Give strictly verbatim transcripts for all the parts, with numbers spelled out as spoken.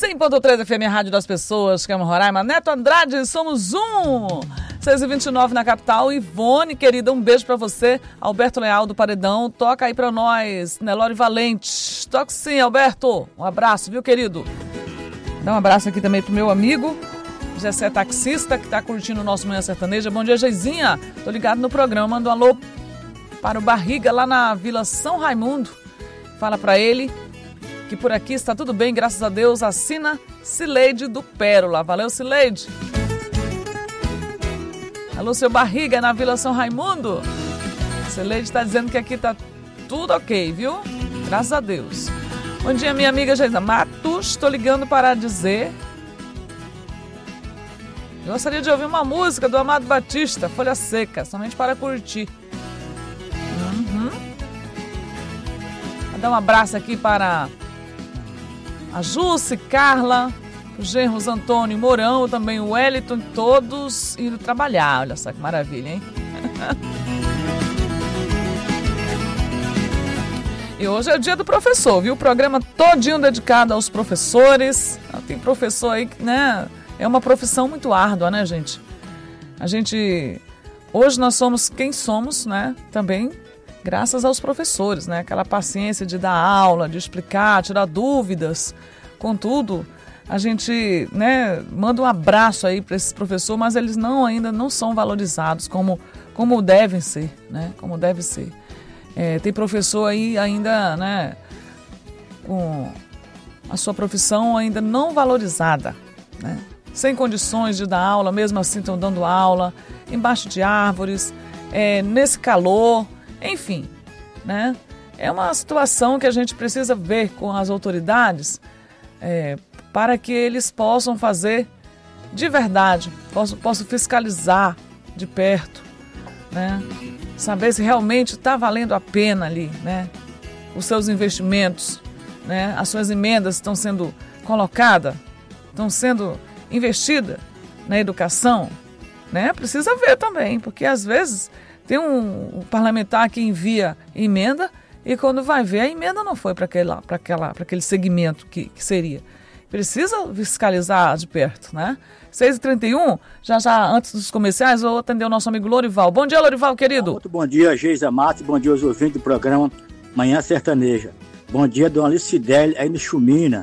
cem ponto três F M, a Rádio das Pessoas, que é uma Roraima. Neto Andrade, somos um. seis e vinte e nove na capital. Ivone, querida, um beijo pra você. Alberto Leal do Paredão, toca aí pra nós. Nelore Valente, toca sim, Alberto. Um abraço, viu, querido? Dá um abraço aqui também pro meu amigo Gessé Taxista, que tá curtindo o nosso Manhã Sertaneja. Bom dia, Geizinha. Tô ligado no programa. Manda um alô para o Barriga, lá na Vila São Raimundo. Fala pra ele que por aqui está tudo bem, graças a Deus. Assina Cileide do Pérola. Valeu, Cileide. Alô, seu Barriga, na Vila São Raimundo. Cileide está dizendo que aqui tá tudo ok, viu? Graças a Deus. Bom dia, minha amiga Geisa Matos. Estou ligando para dizer... Gostaria de ouvir uma música do Amado Batista, Folha Seca, somente para curtir. Uhum. Vou dar um abraço aqui para a Jusce, Carla, os genros Antônio e Mourão, também o Wellington, todos indo trabalhar. Olha só que maravilha, hein? E hoje é o dia do professor, viu? O programa todinho dedicado aos professores. Tem professor aí que, né? É uma profissão muito árdua, né, gente? A gente... Hoje nós somos quem somos, né? Também graças aos professores, né? Aquela paciência de dar aula, de explicar, tirar dúvidas. Contudo, a gente, né, manda um abraço aí para esses professores, mas eles não, ainda não são valorizados como, como devem ser, né? Como deve ser. É, tem professor aí ainda, né, com a sua profissão ainda não valorizada, né? Sem condições de dar aula, mesmo assim estão dando aula, embaixo de árvores, é, nesse calor, enfim, né? É uma situação que a gente precisa ver com as autoridades é, para que eles possam fazer de verdade, possam, possam fiscalizar de perto, né? Saber se realmente está valendo a pena ali, né? Os seus investimentos, né? As suas emendas estão sendo colocadas, estão sendo investida na educação, né? Precisa ver também, porque às vezes tem um, um parlamentar que envia emenda e quando vai ver a emenda não foi para aquele, para aquela, para aquele segmento que, que seria. Precisa fiscalizar de perto, né? seis e trinta e um, já já antes dos comerciais, vou atender o nosso amigo Lorival. Bom dia, Lorival, querido. Muito bom dia, Geisa Matos, bom dia aos ouvintes do programa Manhã Sertaneja. Bom dia, dona Alice Fideli, aí no Chumina.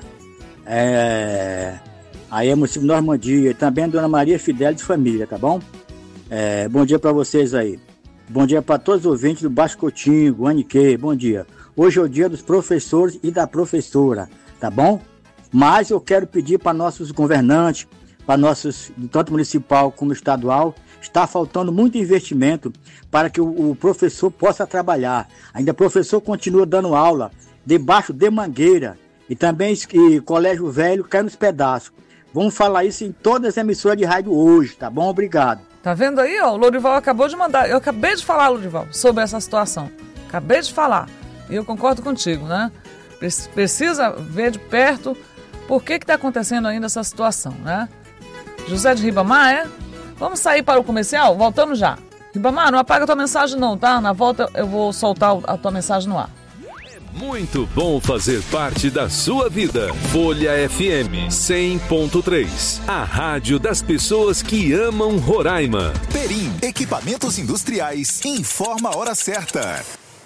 É... Aí é município Normandia, e também a dona Maria Fideli de família, tá bom? É, bom dia para vocês aí. Bom dia para todos os ouvintes do Baixo Coutinho, Guaniquê, bom dia. Hoje é o dia dos professores e da professora, tá bom? Mas eu quero pedir para nossos governantes, para nossos, tanto municipal como estadual, está faltando muito investimento para que o, o professor possa trabalhar. Ainda o professor continua dando aula debaixo de mangueira e também e colégio velho cai nos pedaços. Vamos falar isso em todas as emissoras de rádio hoje, tá bom? Obrigado. Tá vendo aí, ó? O Lorival acabou de mandar. Eu acabei de falar, Lorival, sobre essa situação. Acabei de falar. E eu concordo contigo, né? Precisa ver de perto por que que tá acontecendo ainda essa situação, né? José de Ribamar, é? Vamos sair para o comercial? Voltamos já. Ribamar, não apaga a tua mensagem não, tá? Na volta eu vou soltar a tua mensagem no ar. Muito bom fazer parte da sua vida. Folha F M cem ponto três. A rádio das pessoas que amam Roraima. Perim, equipamentos industriais. Informa a hora certa.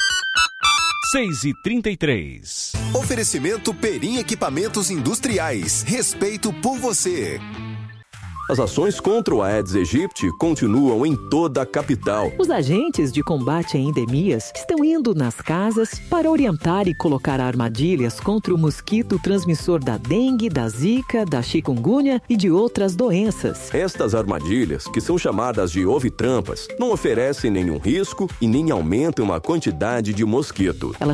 seis e trinta e três. Oferecimento Perim Equipamentos Industriais. Respeito por você. As ações contra o Aedes aegypti continuam em toda a capital. Os agentes de combate a endemias estão indo nas casas para orientar e colocar armadilhas contra o mosquito transmissor da dengue, da zika, da chikungunya e de outras doenças. Estas armadilhas, que são chamadas de ovitrampas, não oferecem nenhum risco e nem aumentam a quantidade de mosquito. Elas